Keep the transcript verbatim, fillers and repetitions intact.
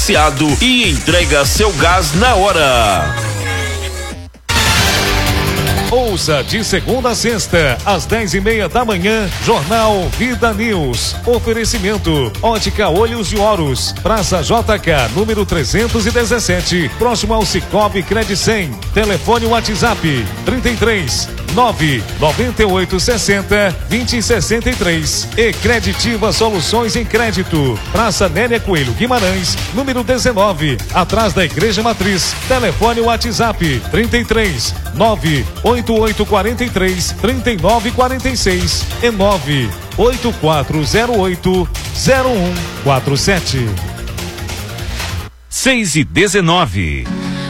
e entrega seu gás na hora. Ouça de segunda a sexta, às dez e meia da manhã, Jornal Vida News. Oferecimento, Ótica Olhos de Horus, Praça J K, número trezentos e dezessete, próximo ao Cicobi Credicem. Telefone WhatsApp, trinta e três, nove nove oito sessenta, vinte sessenta e três. E Creditiva Soluções em Crédito, Praça Nélia Coelho Guimarães, número dezenove, atrás da Igreja Matriz. Telefone WhatsApp, trinta e três, nove oito oito quatro três, três nove quatro seis e nove oito quatro zero oito zero um quatro sete. seis e dezenove.